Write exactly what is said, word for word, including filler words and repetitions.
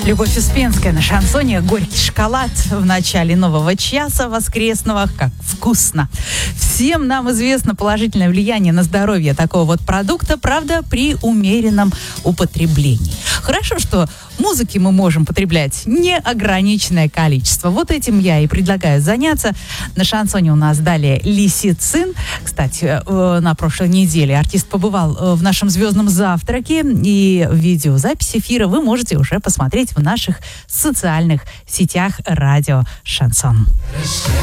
Любовь Успенская на шансоне «Горький шоколад» в начале нового часа воскресного. Как вкусно! Всем нам известно положительное влияние на здоровье такого вот продукта, правда, при умеренном употреблении. Хорошо, что музыки мы можем потреблять неограниченное количество. Вот этим я и предлагаю заняться. На шансоне у нас далее Лисицин. Кстати, на прошлой неделе артист побывал в нашем звездном завтраке, и видеозапись эфира вы можете уже посмотреть в наших социальных сетях радио «Шансон».